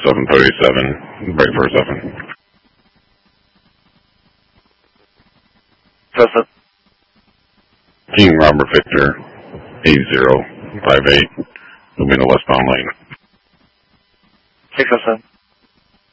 737, break for 7. Joseph. King Robert Victor, 8058, moving to westbound lane. 607.